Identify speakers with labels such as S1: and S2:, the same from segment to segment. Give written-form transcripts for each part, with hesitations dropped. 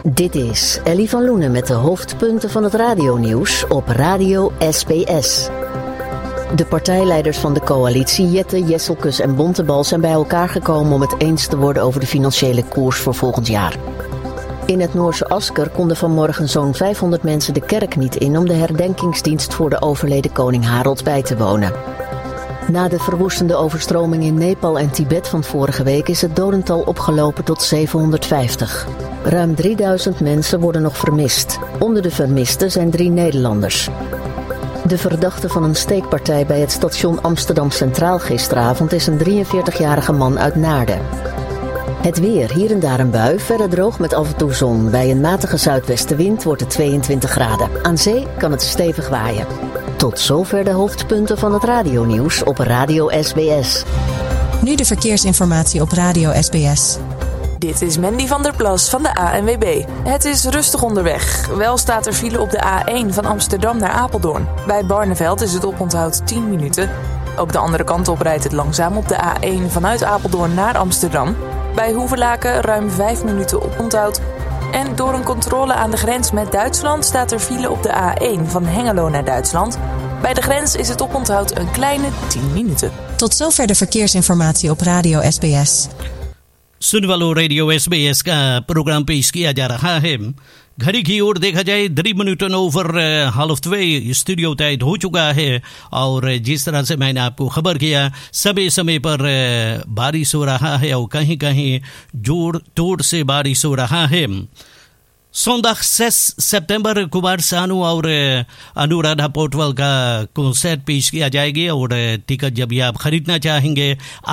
S1: Dit is Ellie van Loenen met de hoofdpunten van het radionieuws op Radio SBS. De partijleiders van de coalitie, Jette, Jesselkus en Bontebal, zijn bij elkaar gekomen om het eens te worden over de financiële koers voor volgend jaar. In het Noorse Asker konden vanmorgen zo'n 500 mensen de kerk niet in om de herdenkingsdienst voor de overleden koning Harold bij te wonen. Na de verwoestende overstroming in Nepal en Tibet van vorige week is het dodental opgelopen tot 750. Ruim 3000 mensen worden nog vermist. Onder de vermisten zijn 3 Nederlanders. De verdachte van een steekpartij bij het station Amsterdam Centraal gisteravond is een 43-jarige man uit Naarden. Het weer, hier en daar een bui, verder droog met af en toe zon. Bij een matige zuidwestenwind wordt het 22 graden. Aan zee kan het stevig waaien. Tot zover de hoofdpunten van het radionieuws op Radio SBS.
S2: Nu de verkeersinformatie op Radio SBS.
S3: Dit is Mandy van der Plas van de ANWB. Het is rustig onderweg. Wel staat er file op de A1 van Amsterdam naar Apeldoorn. Bij Barneveld is het oponthoud 10 minuten. Ook de andere kant op rijdt het langzaam op de A1 vanuit Apeldoorn naar Amsterdam. Bij Hoevelaken ruim 5 minuten oponthoud. En door een controle aan de grens met Duitsland staat er file op de A1 van Hengelo naar Duitsland. Bij de grens is het oponthoud een kleine 10 minuten.
S2: Tot zover de verkeersinformatie op Radio SBS.
S4: सुनने वालों radio SBS का प्रोग्राम पेश किया जा रहा है। घड़ी की ओर देखा जाए 3 मिनट ओवर 1:30 स्टूडियो टाइम हो चुका है और जिस तरह से मैंने आपको खबर किया समय समय पर बारिश हो रहा है और कहीं कहीं जोर तोड़ से बारिश हो रहा है। Zondag 6 सितंबर कुमार सानू और अनुराधा पोटवाल का कॉन्सर्ट पेश किया जाएगी और टिकट जब भी आप खरीदना चाहेंगे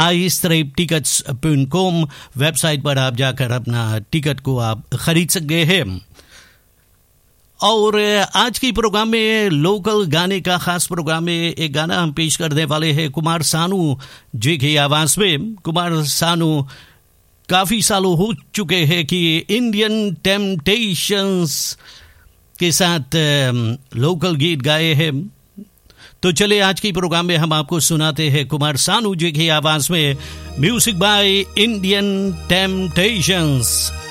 S4: i-tickets.com वेबसाइट पर आप जाकर अपना टिकट को आप खरीद सकते हैं। और आज की प्रोग्राम में लोकल गाने का खास प्रोग्राम में एक गाना हम पेश करने वाले हैं कुमार सानू जी की आवाज़ में। कुमार सानू काफ़ी सालों हो चुके हैं कि इंडियन टेम्पटेशंस के साथ लोकल गीत गाए हैं। तो चले आज की प्रोग्राम में हम आपको सुनाते हैं कुमार सानू जी की आवाज़ में म्यूजिक बाय इंडियन टेम्पटेशंस।